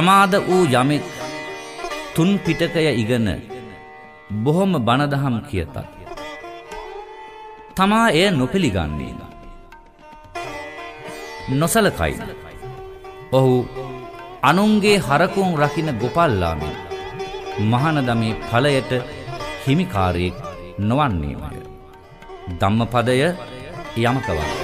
ප්‍රමාද වූ යමෙක් තුන් පිටකය ඉගෙන බොහොම බණදහම් කියතත් තමා එය නොපිළිගන්නේ නොසලකයි. ඔහු අනුන්ගේ හරකුන් රකින්න ගොපල්ලාමෙන් මහානදමේ ඵලයට හිමිකාරයෙක් නොවන්නේමය. ධම්මපදය යමක වගේ.